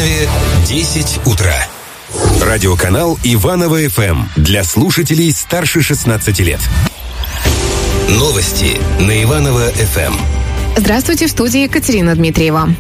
Полное 10 утра. Радиоканал Иваново ФМ для слушателей старше 16 лет. Новости на Иваново ФМ. Здравствуйте, в студии Екатерина Дмитриева.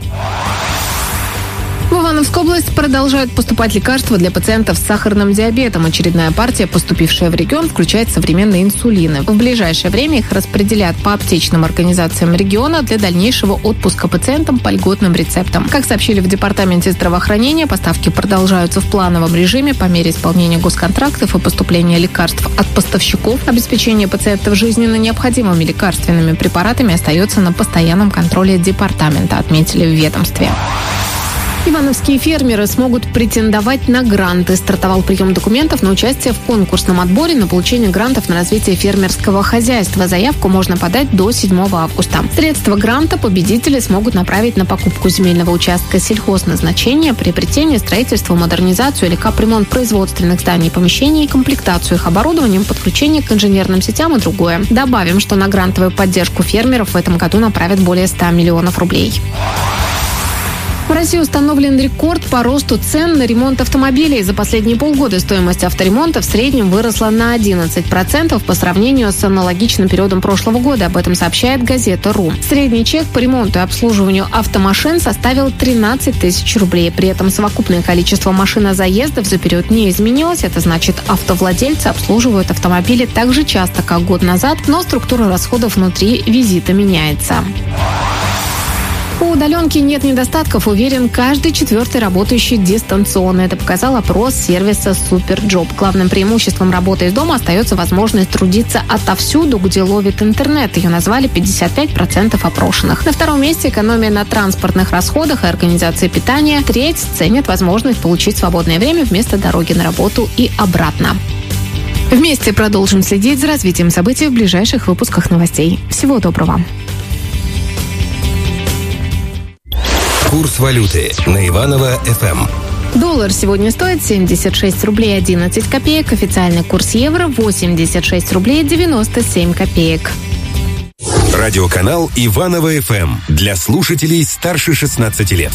В Ивановскую область продолжают поступать лекарства для пациентов с сахарным диабетом. Очередная партия, поступившая в регион, включает современные инсулины. В ближайшее время их распределят по аптечным организациям региона для дальнейшего отпуска пациентам по льготным рецептам. Как сообщили в Департаменте здравоохранения, поставки продолжаются в плановом режиме по мере исполнения госконтрактов и поступления лекарств от поставщиков. Обеспечение пациентов жизненно необходимыми лекарственными препаратами остается на постоянном контроле департамента, отметили в ведомстве. Ивановские фермеры смогут претендовать на гранты. Стартовал прием документов на участие в конкурсном отборе на получение грантов на развитие фермерского хозяйства. Заявку можно подать до 7 августа. Средства гранта победители смогут направить на покупку земельного участка сельхозназначения, приобретение, строительство, модернизацию или капремонт производственных зданий и помещений, комплектацию их оборудованием, подключение к инженерным сетям и другое. Добавим, что на грантовую поддержку фермеров в этом году направят более 100 миллионов рублей. В России установлен рекорд по росту цен на ремонт автомобилей. За последние полгода стоимость авторемонта в среднем выросла на 11% по сравнению с аналогичным периодом прошлого года. Об этом сообщает газета.ру. Средний чек по ремонту и обслуживанию автомашин составил 13 тысяч рублей. При этом совокупное количество машинозаездов за период не изменилось. Это значит, автовладельцы обслуживают автомобили так же часто, как год назад, но структура расходов внутри визита меняется. По удаленке нет недостатков, уверен каждый четвертый работающий дистанционно. Это показал опрос сервиса Суперджоп. Главным преимуществом работы из дома остается возможность трудиться отовсюду, где ловит интернет. Ее назвали 55% опрошенных. На втором месте экономия на транспортных расходах и организации питания. Треть ценят возможность получить свободное время вместо дороги на работу и обратно. Вместе продолжим следить за развитием событий в ближайших выпусках новостей. Всего доброго. Курс валюты на Иваново ФМ. Доллар сегодня стоит 76 рублей 11 копеек. Официальный курс евро 86 рублей 97 копеек. Радиоканал Иваново ФМ для слушателей старше 16 лет.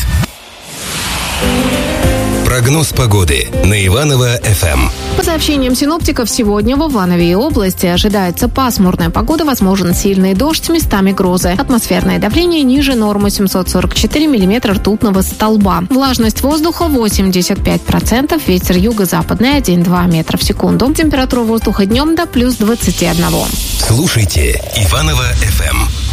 Прогноз погоды на Иваново ФМ. По сообщениям синоптиков, сегодня в Иванове и области ожидается пасмурная погода, возможен сильный дождь, местами грозы. Атмосферное давление ниже нормы 744 миллиметра ртутного столба. Влажность воздуха 85%, ветер юго-западный 1-2 метра в секунду. Температура воздуха днем до плюс 21. Слушайте Иваново ФМ.